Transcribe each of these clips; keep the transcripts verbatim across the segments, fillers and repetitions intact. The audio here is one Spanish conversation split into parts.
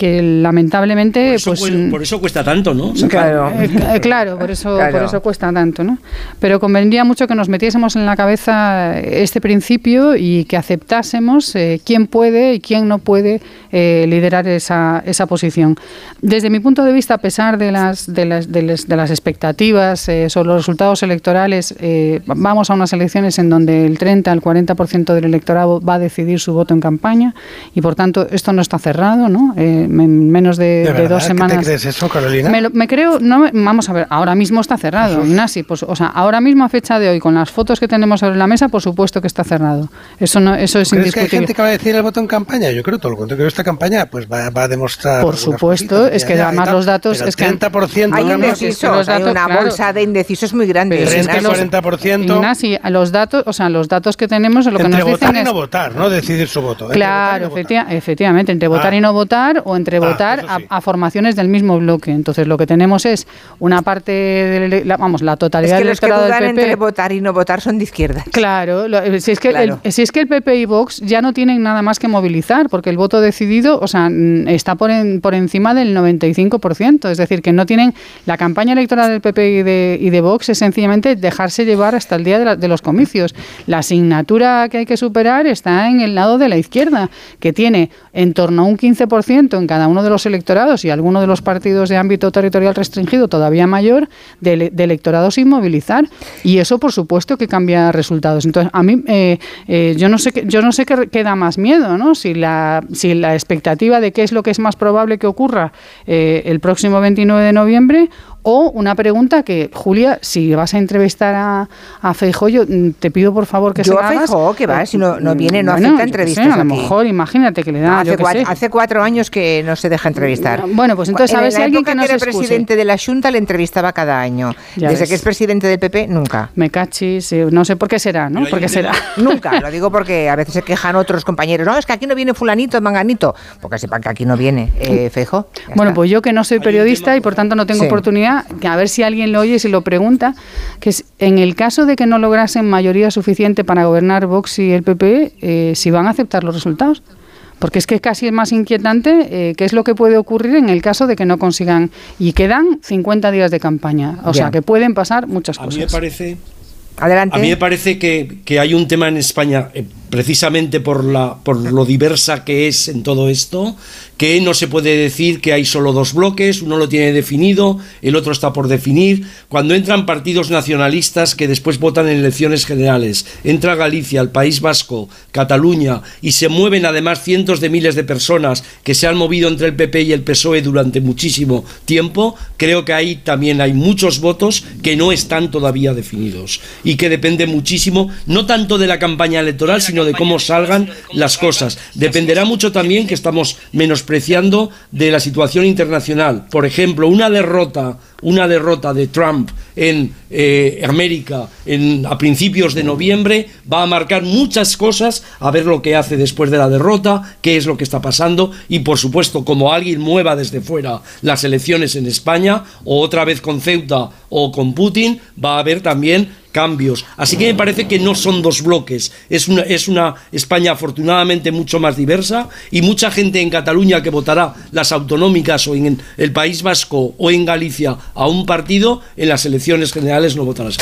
que lamentablemente por eso, pues cuesta, por eso cuesta tanto, ¿no? Claro, eh, claro, por eso, claro. por eso cuesta tanto, ¿no? Pero convendría mucho que nos metiésemos en la cabeza este principio y que aceptásemos eh, quién puede y quién no puede eh, liderar esa, esa posición. Desde mi punto de vista, a pesar de las de las, de las, de las expectativas eh, sobre los resultados electorales, eh, vamos a unas elecciones en donde el treinta al cuarenta por ciento del electorado va a decidir su voto en campaña y, por tanto, esto no está cerrado, ¿no? Eh, en menos de, ¿De, de dos semanas. ¿Qué te crees eso, Carolina? Me, lo, me creo, no, vamos a ver, ahora mismo está cerrado, Jesús. Ignasi, pues, o sea, ahora mismo a fecha de hoy, con las fotos que tenemos sobre la mesa, por supuesto que está cerrado. Eso no, eso es indiscutible. ¿Crees que hay gente que va a decir el voto en campaña? Yo creo todo lo contrario, que esta campaña pues va, va a demostrar. Por supuesto, es que además los datos es que treinta por ciento hay indecisos, los datos, hay una claro, bolsa de indecisos muy grande. treinta a cuarenta por ciento. Ignasi, los datos, o sea, los datos que tenemos, lo que entre nos dicen votar y es, no votar, no decidir su voto. Claro, efectiva, votar. efectivamente, entre votar ah. y no votar o entre ah, votar sí. a, a formaciones del mismo bloque. Entonces, lo que tenemos es una parte, de la, vamos, la totalidad del electorado del P P. Entre votar y no votar son de izquierda. Claro, lo, si, es que claro. El, si es que el P P y Vox ya no tienen nada más que movilizar, porque el voto decidido, o sea, está por, en, por encima del noventa y cinco por ciento. Es decir, que no tienen. La campaña electoral del P P y de, y de Vox es sencillamente dejarse llevar hasta el día de, la, de los comicios. La asignatura que hay que superar está en el lado de la izquierda, que tiene en torno a un quince por ciento en cada uno de los electorados y alguno de los partidos de ámbito territorial restringido todavía mayor de, de electorado sin movilizar, y eso por supuesto que cambia resultados. Entonces a mí eh, eh, yo no sé qué, yo no sé qué, qué da más miedo, ¿no? Si la si la expectativa de qué es lo que es más probable que ocurra eh, el próximo veintinueve de noviembre. O una pregunta que, Julia, si vas a entrevistar a, a Feijóo, yo te pido por favor que yo se la hagas. Yo a Feijóo, que va, si no, no viene, no bueno, acepta entrevistas sé, a lo aquí. mejor, imagínate que le da, no, hace, yo que cuatro, sé. hace cuatro años que no se deja entrevistar. Bueno, pues entonces en a ver si alguien que no nos era excuse. presidente de la Xunta le entrevistaba cada año. Ya Desde ves. que es presidente del P P, nunca. Me cachis, no sé por qué será, ¿no? ¿Por qué será? Nunca, lo digo porque a veces se quejan otros compañeros. No, es que aquí no viene fulanito, manganito. Porque sepan que aquí no viene eh, Feijóo. Bueno, está. Pues yo que no soy periodista y por tanto no tengo sí. oportunidad, que a ver si alguien lo oye y si lo pregunta, que es, en el caso de que no lograsen mayoría suficiente para gobernar Vox y el P P, eh, si van a aceptar los resultados. Porque es que casi es más inquietante eh, qué es lo que puede ocurrir en el caso de que no consigan. Y quedan cincuenta días de campaña. O Bien. sea, que pueden pasar muchas cosas. A mí me parece... Adelante. A mí me parece que, que hay un tema en España, eh, precisamente por, la, por lo diversa que es en todo esto, que no se puede decir que hay solo dos bloques, uno lo tiene definido, el otro está por definir. Cuando entran partidos nacionalistas que después votan en elecciones generales, entra Galicia, el País Vasco, Cataluña, y se mueven además cientos de miles de personas que se han movido entre el P P y el P S O E durante muchísimo tiempo, creo que ahí también hay muchos votos que no están todavía definidos y que depende muchísimo, no tanto de la campaña electoral, sino de cómo salgan las cosas. Dependerá mucho también, que estamos menospreciando, de la situación internacional. Por ejemplo, una derrota, una derrota de Trump en eh, América en, a principios de noviembre va a marcar muchas cosas, a ver lo que hace después de la derrota, qué es lo que está pasando, y por supuesto, como alguien mueva desde fuera las elecciones en España, o otra vez con Ceuta o con Putin, va a haber también cambios. Así que me parece que no son dos bloques, es una, es una España afortunadamente mucho más diversa, y mucha gente en Cataluña que votará las autonómicas o en el País Vasco o en Galicia a un partido, en las elecciones generales no votará.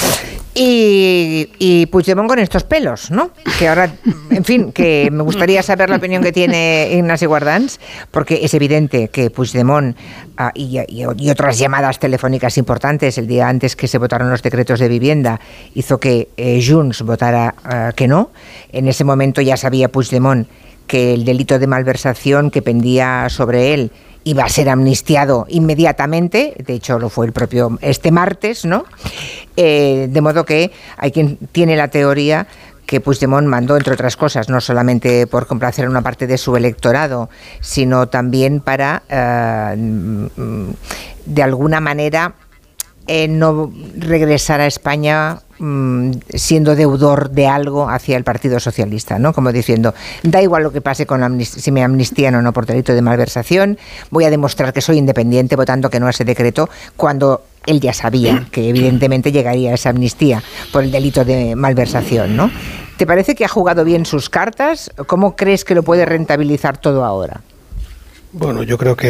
Y, y Puigdemont con estos pelos, ¿no? Que ahora, en fin, que me gustaría saber la opinión que tiene Ignasi Guardans, porque es evidente que Puigdemont uh, y, y, y otras llamadas telefónicas importantes el día antes que se votaron los decretos de vivienda hizo que eh, Junts votara uh, que no. En ese momento ya sabía Puigdemont que el delito de malversación que pendía sobre él iba a ser amnistiado inmediatamente, de hecho lo fue el propio este martes, ¿no? Eh, de modo que hay quien tiene la teoría que Puigdemont mandó, entre otras cosas, no solamente por complacer a una parte de su electorado, sino también para, eh, de alguna manera, eh, no regresar a España mmm, siendo deudor de algo hacia el Partido Socialista, ¿no? Como diciendo, da igual lo que pase con amnist- si me amnistían o no por delito de malversación, voy a demostrar que soy independiente votando que no a ese decreto, cuando él ya sabía que evidentemente llegaría esa amnistía por el delito de malversación, ¿no? ¿Te parece que ha jugado bien sus cartas? ¿Cómo crees que lo puede rentabilizar todo ahora? Bueno, yo creo que